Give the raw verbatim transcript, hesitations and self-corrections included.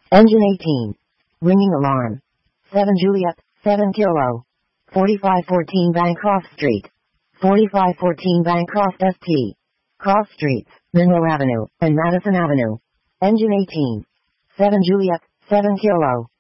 Engine eighteen. Ringing alarm. seven Juliet, seven Kilo. forty-five fourteen Bancroft Street. forty-five fourteen Bancroft S T. Cross Streets, Monroe Avenue, and Madison Avenue. Engine eighteen. seven Juliet, seven Kilo.